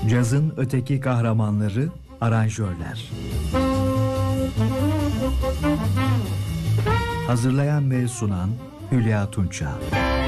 Cazın öteki kahramanları, aranjörler. Hazırlayan ve sunan Hülya Tunça.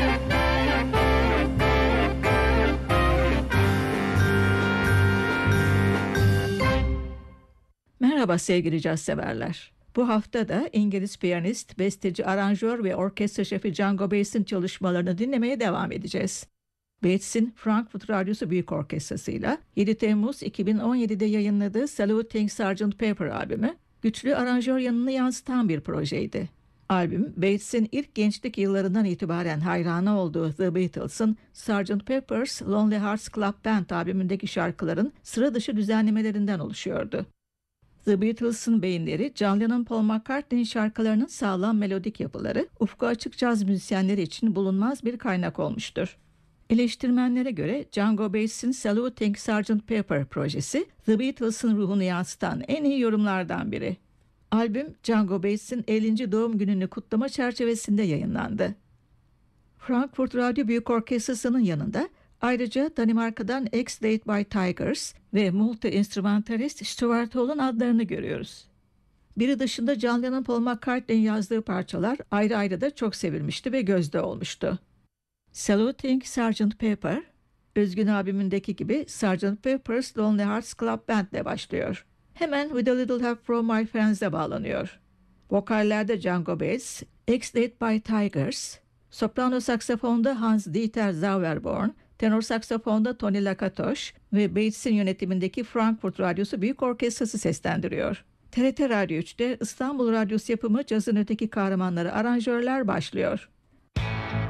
Merhaba sevgili caz severler. Bu hafta da İngiliz piyanist, besteci, aranjör ve orkestra şefi Django Bates'in çalışmalarını dinlemeye devam edeceğiz. Bates'in Frankfurt Radyosu Büyük Orkestrası'yla 7 Temmuz 2017'de yayınladığı Saluting Sgt. Pepper albümü, güçlü aranjör yanını yansıtan bir projeydi. Albüm, Bates'in ilk gençlik yıllarından itibaren hayranı olduğu The Beatles'ın Sgt. Pepper's Lonely Hearts Club Band albümündeki şarkıların sıra dışı düzenlemelerinden oluşuyordu. The Beatles'ın beyinleri, John Lennon, Paul McCartney'in şarkılarının sağlam melodik yapıları, ufku açık caz müzisyenleri için bulunmaz bir kaynak olmuştur. Eleştirmenlere göre Django Bates'in Saluting Sgt. Pepper projesi, The Beatles'ın ruhunu yansıtan en iyi yorumlardan biri. Albüm, Django Bates'in 50. doğum gününü kutlama çerçevesinde yayınlandı. Frankfurt Radyo Büyük Orkestrası'nın yanında ayrıca Danimarka'dan X-Date by Tigers ve multi-instrumentalist Stuart Hall'un adlarını görüyoruz. Biri dışında John Lennon, Paul McCartney'in yazdığı parçalar ayrı ayrı da çok sevilmişti ve gözde olmuştu. Saluting Sgt. Pepper, Özgün albümündeki gibi Sgt. Pepper's Lonely Hearts Club Band ile başlıyor. Hemen With a Little Help from My Friends'e bağlanıyor. Vokallerde Django Bates, X-Date by Tigers, soprano saksafonda Hans-Dieter Sauerborn, tenor saksafonda Tony Lakatosh ve Bates'in yönetimindeki Frankfurt Radyosu Büyük Orkestrası seslendiriyor. TRT Radyo 3'te İstanbul Radyosu yapımı Cazın Öteki Kahramanları aranjörler başlıyor.